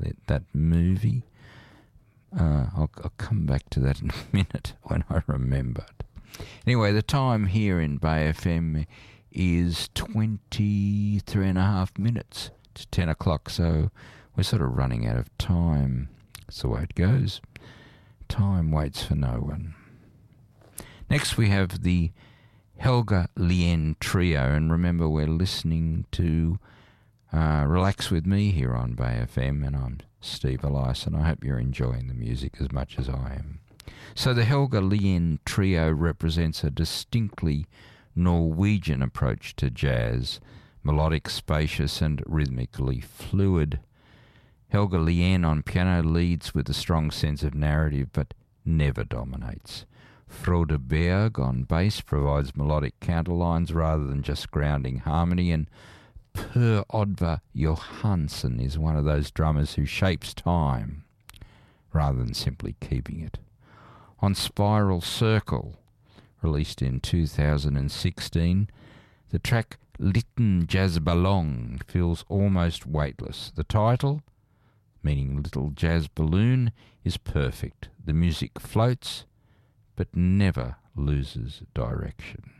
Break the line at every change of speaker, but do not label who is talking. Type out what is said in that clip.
that movie. I'll come back to that in a minute when I remember it. Anyway, the time here in Bay FM is 23 and a half minutes to 10 o'clock, so we're sort of running out of time. That's the way it goes. Time waits for no one. Next we have the Helga Lien Trio, and remember we're listening to Relax With Me here on Bay FM, and I'm Steve Elias, and I hope you're enjoying the music as much as I am. So the Helga Lien Trio represents a distinctly Norwegian approach to jazz, melodic, spacious and rhythmically fluid. Helga Lien on piano leads with a strong sense of narrative but never dominates. Frode Berg on bass provides melodic counterlines rather than just grounding harmony, and Per Oddvar Johansen is one of those drummers who shapes time rather than simply keeping it. On Spiral Circle, released in 2016, the track Liten Jazzballon feels almost weightless. The title, meaning Little Jazz Balloon, is perfect. The music floats but never loses direction.